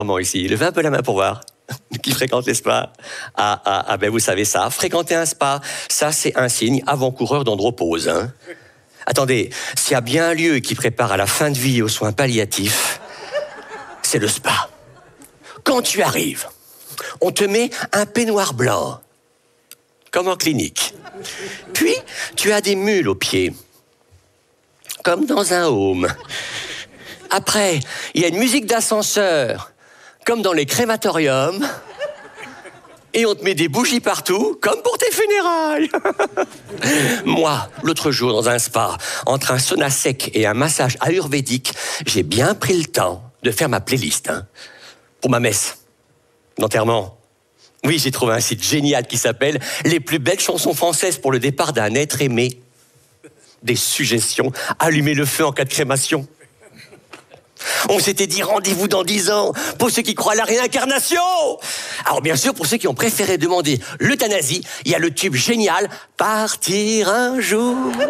ici. Levez un peu la main pour voir. Qui fréquente les spas? Ben vous savez ça. Fréquenter un spa, ça c'est un signe avant-coureur d'andropause. Hein. Attendez, s'il y a bien un lieu qui prépare à la fin de vie et aux soins palliatifs, c'est le spa. Quand tu arrives, on te met un peignoir blanc, comme en clinique. Puis, tu as des mules aux pieds, comme dans un home. Après, il y a une musique d'ascenseur, comme dans les crématoriums. Et on te met des bougies partout, comme pour tes funérailles. Moi, l'autre jour, dans un spa, entre un sauna sec et un massage ayurvédique, j'ai bien pris le temps de faire ma playlist. Hein, pour ma messe d'enterrement. Oui, j'ai trouvé un site génial qui s'appelle « Les plus belles chansons françaises pour le départ d'un être aimé ». Des suggestions, allumer le feu en cas de crémation. On s'était dit rendez-vous dans 10 ans pour ceux qui croient à la réincarnation. Alors bien sûr, pour ceux qui ont préféré demander l'euthanasie, il y a le tube génial « Partir un jour ».